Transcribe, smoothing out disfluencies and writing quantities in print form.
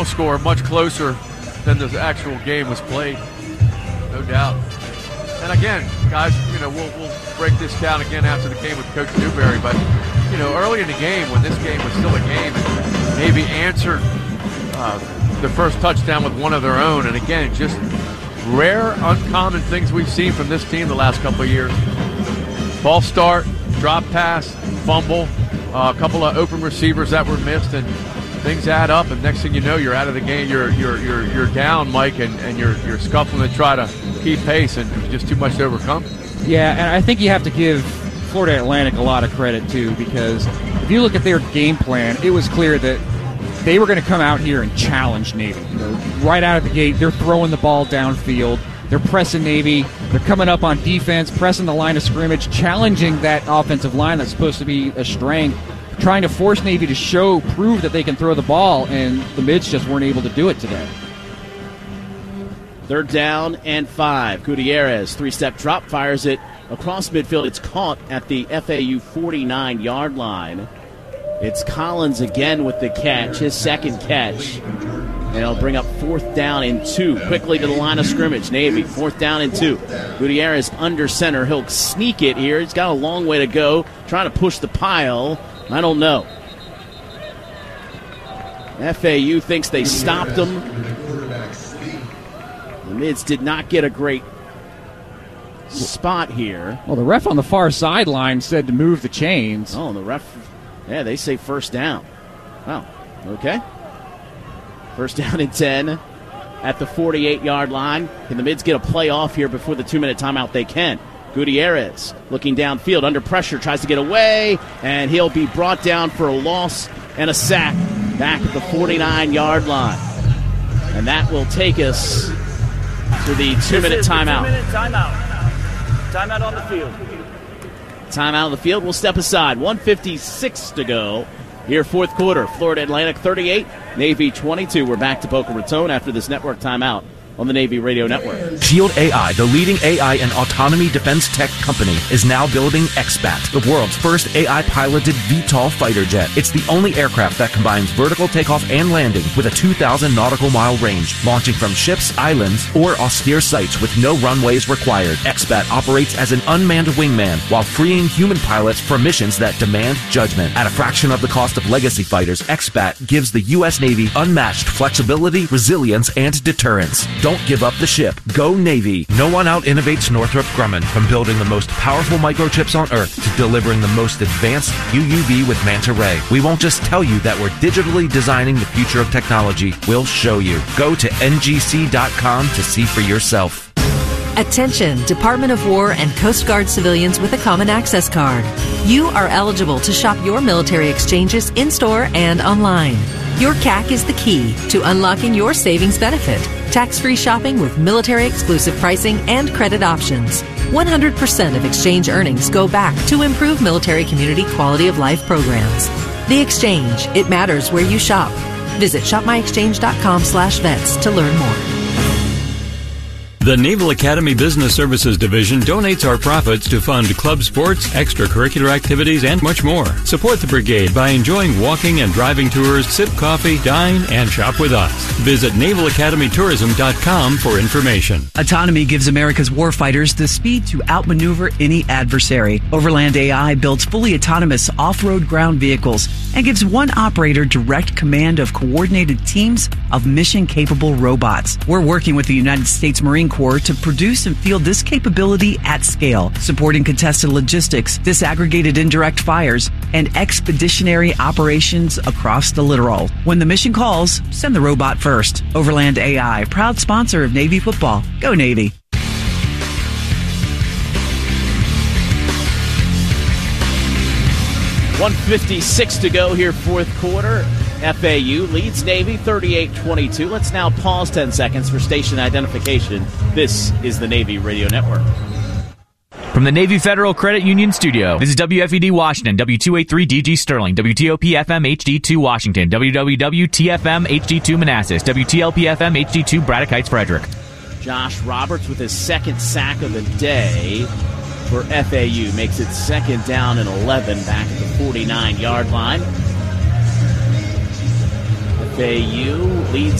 Score much closer than the actual game was played, no doubt. And again, guys, we'll break this down again after the game with Coach Newberry. But early in the game, when this game was still a game, and Navy answered the first touchdown with one of their own. And again, just rare, uncommon things we've seen from this team the last couple of years. False start, drop pass, fumble, a couple of open receivers that were missed, and things add up. And next thing you know, you're out of the game. You're down, Mike, and you're scuffling to try to keep pace, and it was just too much to overcome. Yeah, and I think you have to give Florida Atlantic a lot of credit too, because if you look at their game plan, it was clear that they were going to come out here and challenge Navy. Right out of the gate, they're throwing the ball downfield. They're pressing Navy. They're coming up on defense, pressing the line of scrimmage, challenging that offensive line that's supposed to be a strength, trying to force Navy to prove that they can throw the ball, and the Mids just weren't able to do it today. 3rd down and 5. Gutierrez, 3-step drop, fires it across midfield. It's caught at the FAU 49-yard line. It's Collins again with the catch, his second catch. And it'll bring up 4th down and 2. Quickly to the line of scrimmage. Navy, 4th down and 2. Gutierrez under center. He'll sneak it here. He's got a long way to go. Trying to push the pile. I don't know. FAU thinks they stopped him. The Mids did not get a great spot here. Well, the ref on the far sideline said to move the chains. Oh, the ref, yeah, they say 1st down. Oh, okay. 1st down and 10 at the 48-yard line. Can the Mids get a play off here before the 2-minute timeout? They can. Gutierrez looking downfield, under pressure, tries to get away, and he'll be brought down for a loss and a sack back at the 49-yard line. And that will take us to the 2-minute timeout. 2-minute timeout. Timeout on the field. Timeout on the field. We'll step aside. 1:56 to go here, 4th quarter. Florida Atlantic 38, Navy 22. We're back to Boca Raton after this network timeout on the Navy Radio Network. Shield AI, the leading AI and autonomy defense tech company, is now building XBAT, the world's first AI-piloted VTOL fighter jet. It's the only aircraft that combines vertical takeoff and landing with a 2,000 nautical mile range, launching from ships, islands, or austere sites with no runways required. XBAT operates as an unmanned wingman while freeing human pilots for missions that demand judgment. At a fraction of the cost of legacy fighters, XBAT gives the U.S. Navy unmatched flexibility, resilience, and deterrence. Don't give up the ship. Go Navy. No one out-innovates Northrop Grumman, from building the most powerful microchips on Earth to delivering the most advanced UUV with Manta Ray. We won't just tell you that we're digitally designing the future of technology. We'll show you. Go to ngc.com to see for yourself. Attention, Department of War and Coast Guard civilians with a Common Access Card. You are eligible to shop your military exchanges in-store and online. Your CAC is the key to unlocking your savings benefit. Tax-free shopping with military-exclusive pricing and credit options. 100% of exchange earnings go back to improve military community quality of life programs. The Exchange. It matters where you shop. Visit shopmyexchange.com/vets to learn more. The Naval Academy Business Services Division donates our profits to fund club sports, extracurricular activities, and much more. Support the brigade by enjoying walking and driving tours, sip coffee, dine, and shop with us. Visit NavalAcademyTourism.com for information. Autonomy gives America's warfighters the speed to outmaneuver any adversary. Overland AI builds fully autonomous off-road ground vehicles and gives one operator direct command of coordinated teams of mission-capable robots. We're working with the United States Marine Corps to produce and field this capability at scale, supporting contested logistics, disaggregated indirect fires, and expeditionary operations across the littoral. When the mission calls, send the robot first. Overland AI, proud sponsor of Navy football. Go Navy. $1:56 to go here, 4th quarter. FAU leads Navy 38-22. Let's now pause 10 seconds for station identification. This is the Navy Radio Network. From the Navy Federal Credit Union Studio, this is WFED Washington, W283DG Sterling, WTOP-FM HD2 Washington, WWWT-FM HD2 Manassas, WTLP-FM HD2 Braddock Heights Frederick. Josh Roberts with his second sack of the day for FAU. Makes it 2nd down and 11 back at the 49-yard line. Bayou leads